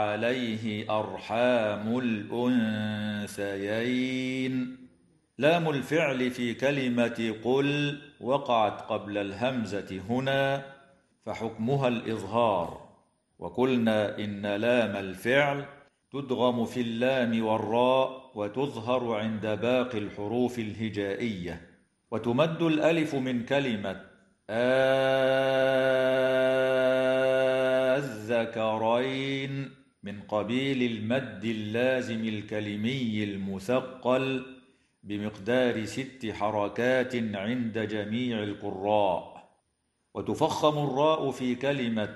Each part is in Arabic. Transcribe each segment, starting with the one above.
عليه أرحام الأنثيين. لام الفعل في كلمة قل وقعت قبل الهمزة هنا، فحكمها الإظهار. وقلنا إن لام الفعل تدغم في اللام والراء وتظهر عند باقي الحروف الهجائية. وتمد الألف من كلمة الذكرين من قبيل المد اللازم الكلمي المثقل بمقدار 6 حركات عند جميع القراء. وتفخم الراء في كلمة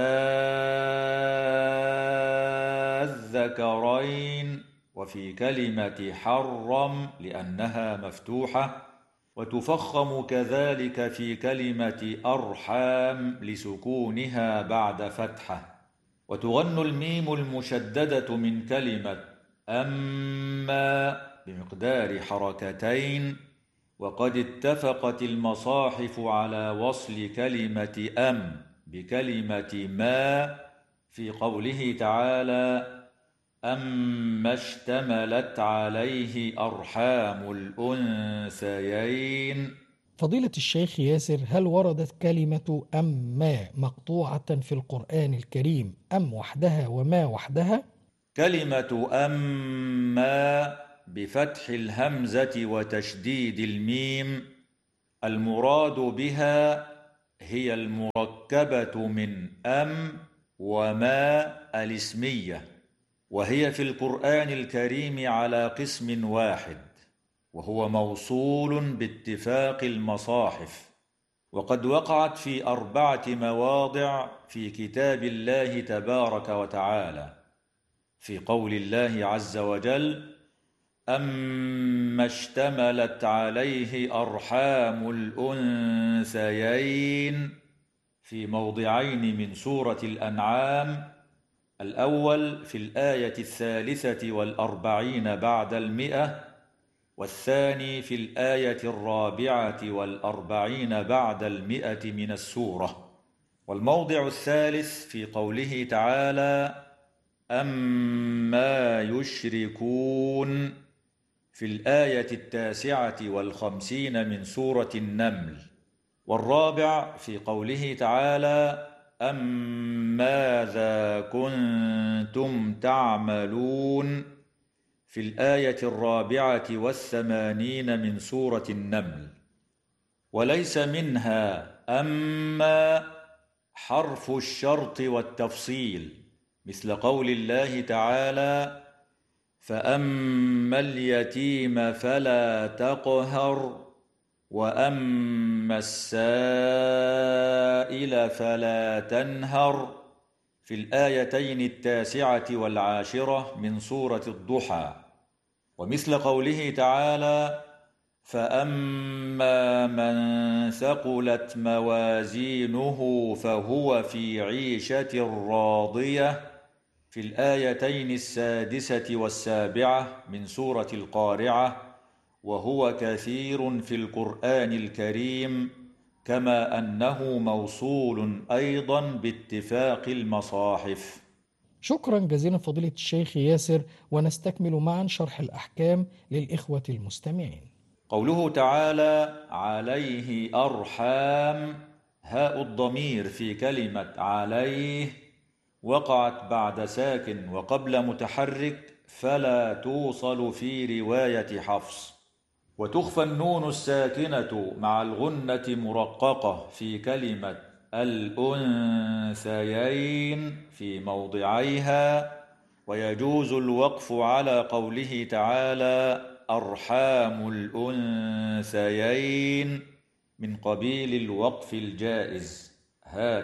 الذكرين وفي كلمة حرم لأنها مفتوحة. وتفخم كذلك في كلمة أرحام لسكونها بعد فتحة. وتغن الميم المشددة من كلمة أما بمقدار حركتين. وقد اتفقت المصاحف على وصل كلمة أم بكلمة ما في قوله تعالى أما اشتملت عليه أرحام الأنثيين. فضيلة الشيخ ياسر، هل وردت كلمة أم ما مقطوعة في القرآن الكريم أم وحدها وما وحدها؟ كلمة أما بفتح الهمزة وتشديد الميم المراد بها هي المركبة من أم وما الاسمية، وهي في القرآن الكريم على قسم واحد، وهو موصول باتفاق المصاحف. وقد وقعت في 4 مواضع في كتاب الله تبارك وتعالى، في قول الله عز وجل أما اشتملت عليه أرحام الأنثيين، في موضعين من سورة الأنعام، الأول في الآية 43 بعد 100، والثاني في الآية 44 بعد 100 من السورة. والموضع الثالث في قوله تعالى أما يشركون، في الآية 59 من سورة النمل. والرابع في قوله تعالى ماذا كنتم تعملون، في الآية 84 من سورة النمل. وليس منها أما حرف الشرط والتفصيل، مثل قول الله تعالى فأما اليتيم فلا تقهر وأما السائل فلا تنهر، في الآيتين 19 و10 من سورة الضحى. ومثل قوله تعالى فأما من ثقلت موازينه فهو في عيشة راضية، في الآيتين 6 و7 من سورة القارعة. وهو كثير في القرآن الكريم، كما أنه موصول أيضا باتفاق المصاحف. شكرا جزيلا فضيلة الشيخ ياسر، ونستكمل معا شرح الأحكام للإخوة المستمعين. قوله تعالى عليه أرحام، هاء الضمير في كلمة عليه وقعت بعد ساكن وقبل متحرك، فلا توصل في رواية حفص. وتخفى النون الساكنة مع الغنة مرققة في كلمة الأنثيين في موضعيها. ويجوز الوقف على قوله تعالى أرحام الأنثيين من قبيل الوقف الجائز.